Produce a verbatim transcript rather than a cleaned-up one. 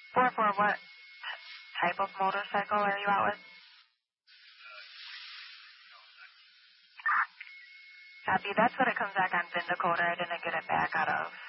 four four, what type of motorcycle are you out with? Copy. That's what it comes back on VIN decoder. I didn't get it back out of